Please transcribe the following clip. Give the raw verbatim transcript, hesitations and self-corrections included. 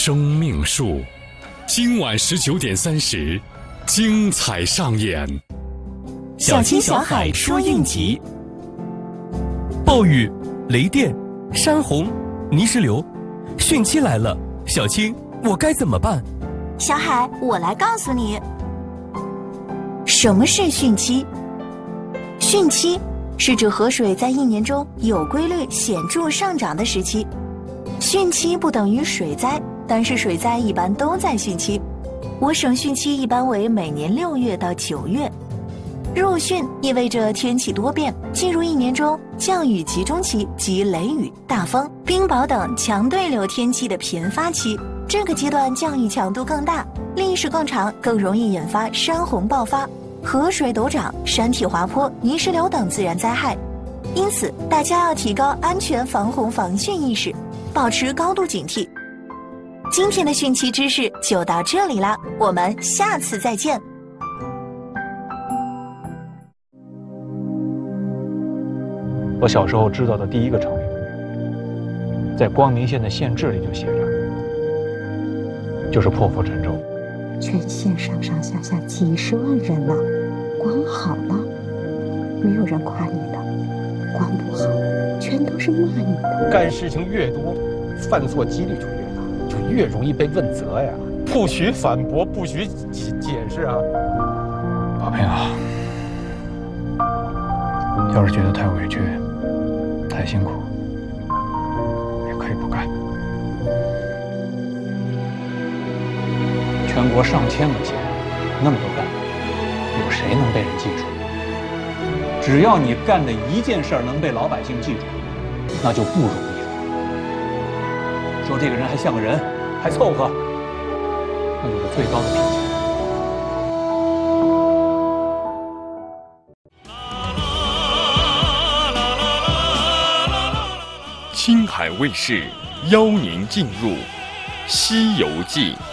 生命树。今晚十九点三十，精彩上演。 小青小海说应急。暴雨、雷电、山洪、泥石流，汛期来了，小青，我该怎么办？ 小海，我来告诉你，什么是汛期？汛期是指河水在一年中有规律显著上涨的时期。汛期不等于水灾，但是水灾一般都在汛期。我省汛期一般为每年六月到九月。入汛意味着天气多变，进入一年中降雨集中期及雷雨、大风、冰雹等强对流天气的频发期。这个阶段降雨强度更大，历时更长，更容易引发山洪爆发、河水陡涨、山体滑坡、泥石流等自然灾害。因此，大家要提高安全防洪防汛意识，保持高度警惕。今天的汛期知识就到这里啦，我们下次再见。 我小时候知道的第一个成语，在光明县的县志里就写着，就是破釜沉舟。 全县上上下下几十万人呢，光好了，没有人夸你的；光不好，全都是骂你的。 干事情越多，犯错几率就越大，就越容易被问责呀。不许反驳，不许解解释啊！ 宝平啊，要是觉得太委屈、太辛苦，也可以不干。全国上千个县，那么多干部，有谁能被人记住？只要你干的一件事儿能被老百姓记住，那就不容易了。说这个人还像个人，还凑合，那就是最高的评价。 青海卫视邀您进入《西游记》。